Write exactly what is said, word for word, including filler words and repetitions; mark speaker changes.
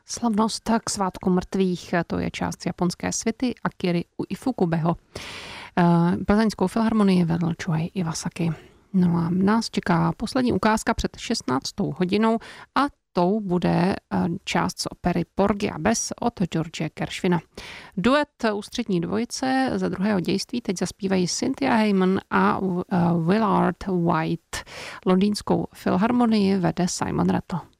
Speaker 1: Slavnost k svátku mrtvých, to je část japonské svity Akiry Ifukubeho. Plzeňskou filharmonii vedl Chuei Iwasaki. No a nás čeká poslední ukázka před šestnáctou hodinou a tou bude část z opery Porgy a Bess od George Gershwina. Duet ústřední dvojice ze druhého dějství teď zaspívají Cynthia Heyman a Willard White. Londýnskou filharmonii vede Simon Rattle.